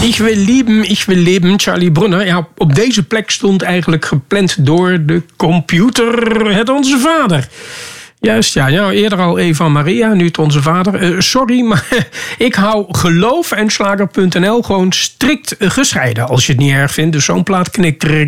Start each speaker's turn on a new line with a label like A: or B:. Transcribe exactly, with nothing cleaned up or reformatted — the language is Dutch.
A: Ik wil lieben, ik wil leven, Charlie Brunner. Ja, op deze plek stond eigenlijk gepland door de computer het Onze Vader. Juist, ja. Nou, eerder al Eva Maria, nu het Onze Vader. Uh, sorry, maar ik hou geloof en slager punt n l gewoon strikt gescheiden. Als je het niet erg vindt, dus zo'n plaat knikt